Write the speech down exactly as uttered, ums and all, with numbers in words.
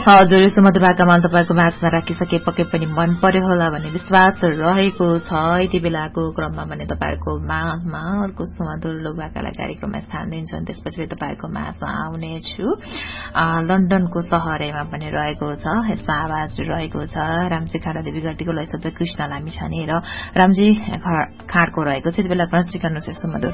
हजुर सुमधुर भाकामा तपाईको माझमा राखिसके पक्कै पनि मन पर्यो होला भन्ने विश्वास रहेको छ। यति बेलाको क्रममा भने तपाईहरुको माझमा अर्को सुमधुर लोक भाकालाई कार्यक्रममा स्थान दिन्छन्। त्यसपछि तपाईहरुको माझमा आउने छु लन्डनको सहरैमा पनि रहेको छ। यसमा आवाज रहेको छ रामजी खाडादेवी गट्टीको लय शब्द कृष्ण लामी छाने र रामजी खाडको रहेको छ। यति बेला प्रस्तुत गर्नु छ सुमधुर